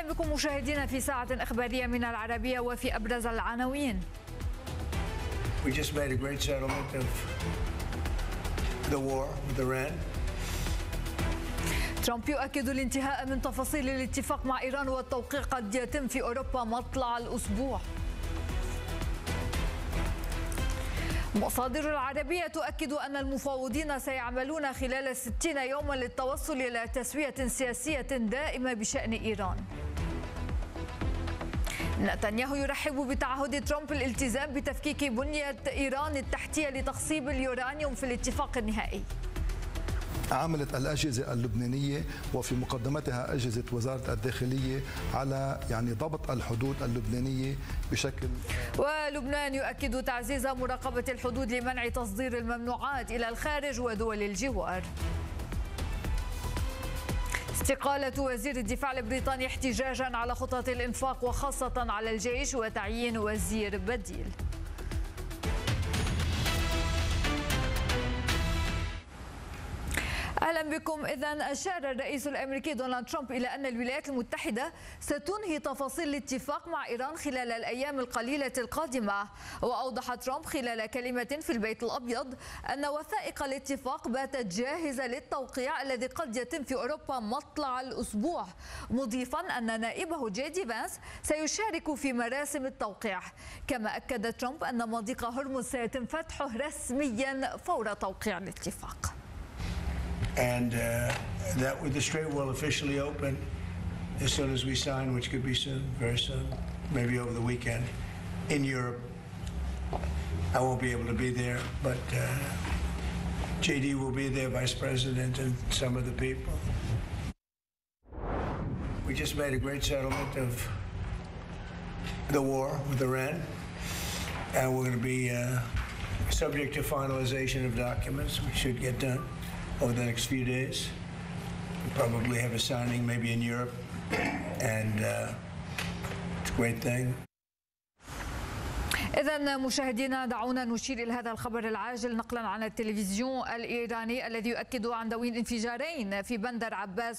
أهلا بكم مشاهدينا في ساعة إخبارية من العربية وفي أبرز العناوين. We just made a great settlement of the war with Iran. ترامب يؤكد الانتهاء من تفاصيل الاتفاق مع إيران والتوقيع قد يتم في أوروبا مطلع الأسبوع. مصادر العربية تؤكد أن المفاوضين سيعملون خلال 60 يوما للتوصل إلى تسوية سياسية دائمة بشأن إيران. نتنياهو يرحب بتعهد ترامب الالتزام بتفكيك بنية إيران التحتية لتخصيب اليورانيوم في الاتفاق النهائي. عملت الأجهزة اللبنانية وفي مقدمتها أجهزة وزارة الداخلية على ضبط الحدود اللبنانية بشكل. ولبنان يؤكد تعزيز مراقبة الحدود لمنع تصدير الممنوعات إلى الخارج ودول الجوار. استقالة وزير الدفاع البريطاني احتجاجا على خطط الإنفاق وخاصة على الجيش وتعيين وزير بديل. أهلا بكم. إذن أشار الرئيس الأمريكي دونالد ترامب إلى أن الولايات المتحدة ستنهي تفاصيل الاتفاق مع إيران خلال الأيام القليلة القادمة. وأوضح ترامب خلال كلمة في البيت الأبيض أن وثائق الاتفاق باتت جاهزة للتوقيع الذي قد يتم في أوروبا مطلع الأسبوع، مضيفا أن نائبه جي دي فانس سيشارك في مراسم التوقيع. كما أكد ترامب أن مضيق هرمز سيتم فتحه رسميا فور توقيع الاتفاق. And that the strait will officially open as soon as we sign, which could be soon, very soon, maybe over the weekend. In Europe, I won't be able to be there, but JD will be there, Vice President, and some of the people. We just made a great settlement of the war with Iran, and we're going to be subject to finalization of documents. We should get done over the next few days. We'll probably have a signing maybe in Europe, and it's a great thing. إذن مشاهدينا دعونا نشير إلى هذا الخبر العاجل نقلا عن التلفزيون الإيراني الذي يؤكد عن دوين انفجارين في بندر عباس